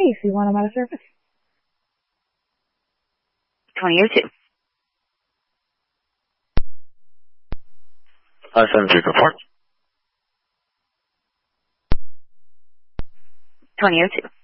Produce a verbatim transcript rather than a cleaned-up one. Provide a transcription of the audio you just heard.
case. We want them out of service. twenty oh two. five seven three four. twenty oh two.